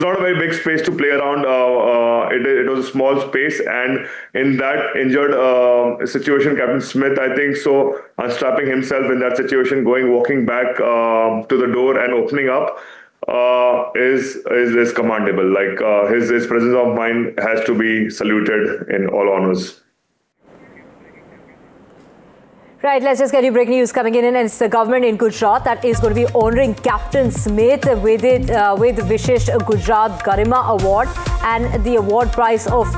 not a very big space to play around. It was a small space, and in that injured situation, Captain Smith, I think so, unstrapping himself in that situation, walking back to the door and opening up is commendable. Like his presence of mind has to be saluted in all honors. Right, let's just get you breaking news coming in, and it's the government in Gujarat that is going to be honouring Captain Smith with Vishisht Gujarat Garima Award and the award prize of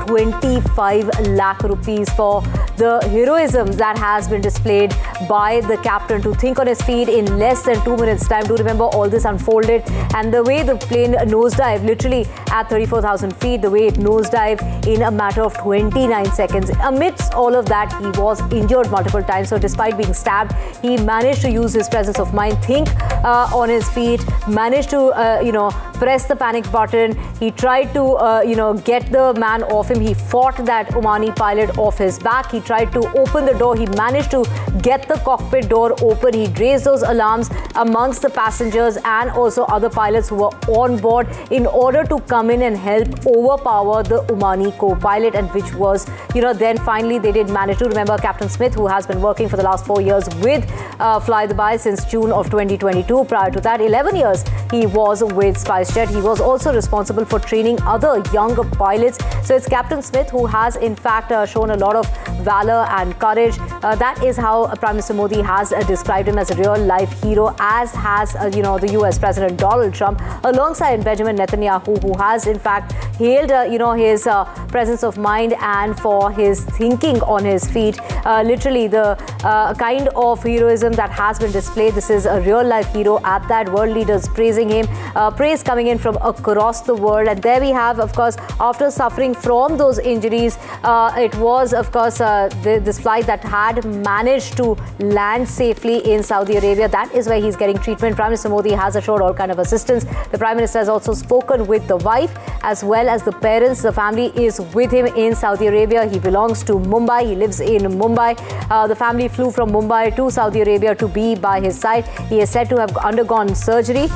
25 lakh rupees for the heroism that has been displayed by the captain to think on his feet in less than 2 minutes time. Do remember all this unfolded, and the way the plane nosedive, literally at 34,000 feet, the way it nosedived in a matter of 29 seconds. Amidst all of that, he was injured multiple times. So despite being stabbed, he managed to use his presence of mind, think on his feet, managed to, press the panic button. He tried to, get the man off him. He fought that Omani pilot off his back. He tried to open the door. He managed to get the cockpit door open. He raised those alarms amongst the passengers and also other pilots who were on board in order to come in and help overpower the Omani co-pilot, and which was, then finally they did manage to. Remember, Captain Smith, who has been working for the last 4 years with Flydubai since June of 2022. Prior to that, 11 years he was with SpiceJet. He was also responsible for training other younger pilots. So it's Captain Smith who has in fact shown a lot of valor and courage. That is how Prime Minister Modi has described him as a real life hero, as has the US President Donald Trump, alongside Benjamin Netanyahu, who has in fact hailed his presence of mind and for his thinking on his feet. Literally the kind of heroism that has been displayed. This is a real life hero at that. World leaders praising him, praise coming in from across the world. And there we have, of course, after suffering from those injuries, it was, of course, this flight that had managed to land safely in Saudi Arabia. That is where he's getting treatment. Prime Minister Modi has assured all kind of assistance. The Prime Minister has also spoken with the wife as well as the parents. The family is with him in Saudi Arabia. He belongs to Mumbai. He lives in Mumbai. The family flew from Mumbai to Saudi Arabia to be by his side. He is said to have undergone surgery.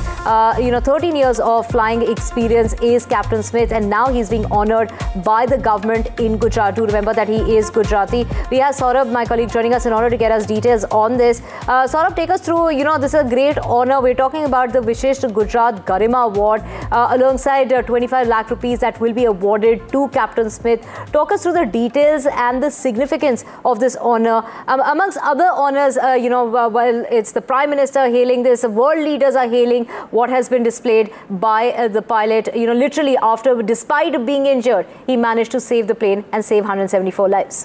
13 years of flying experience is Captain Smith, and now he's being honoured by the government in Gujarat. Do remember that he is Gujarati. We have Saurabh, my colleague, joining us in order to get us details on this. Saurabh, take us through, this is a great honour. We're talking about the Vishisht Gujarat Garima Award alongside 25 lakh rupees that will be awarded to Captain Smith. Talk us through the details and the significance of this honour. Amongst other honours, while it's the Prime Minister hailing this, world leaders are hailing what has been displayed by the pilot. Literally despite being injured, he managed to save the plane and save 174 lives.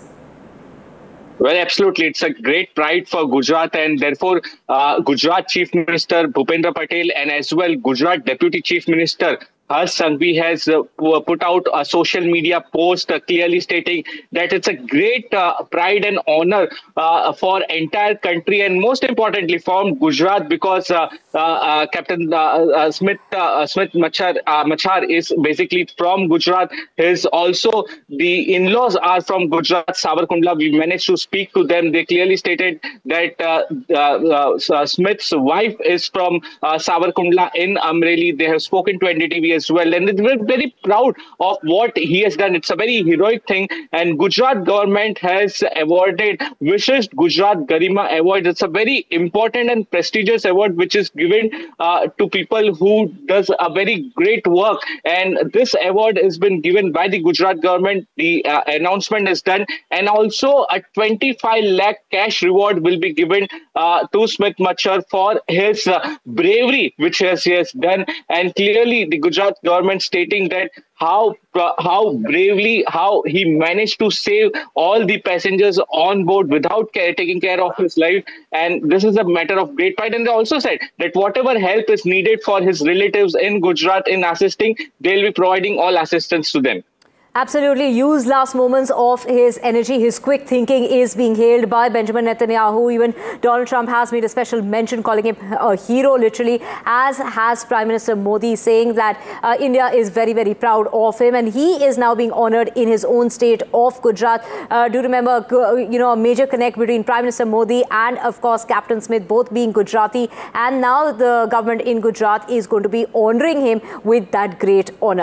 Well, absolutely. It's a great pride for Gujarat, and therefore Gujarat Chief Minister Bhupendra Patel and as well Gujarat Deputy Chief Minister Harsh Sanghvi has put out a social media post clearly stating that it's a great pride and honor for entire country, and most importantly from Gujarat, because Captain Smith Machar is basically from Gujarat. The in-laws are from Gujarat, Savarkundla. We managed to speak to them. They clearly stated that Smith's wife is from Savarkundla in Amreli. They have spoken to NDTV as well, and we're very proud of what he has done. It's a very heroic thing, and Gujarat government has awarded Vishisht Gujarat Garima Award. It's a very important and prestigious award which is given to people who does a very great work, and this award has been given by the Gujarat government. The announcement is done, and also a 25 lakh cash reward will be given to Smith Machar for his bravery which he has done. And clearly the Gujarat government stating that how bravely he managed to save all the passengers on board without taking care of his life, and this is a matter of great pride. And they also said that whatever help is needed for his relatives in Gujarat in assisting, they'll be providing all assistance to them. Absolutely. Used last moments of his energy, his quick thinking is being hailed by Benjamin Netanyahu. Even Donald Trump has made a special mention, calling him a hero, literally, as has Prime Minister Modi, saying that India is very, very proud of him. And he is now being honored in his own state of Gujarat. Do remember, a major connect between Prime Minister Modi and, of course, Captain Smith, both being Gujarati. And now the government in Gujarat is going to be honoring him with that great honor.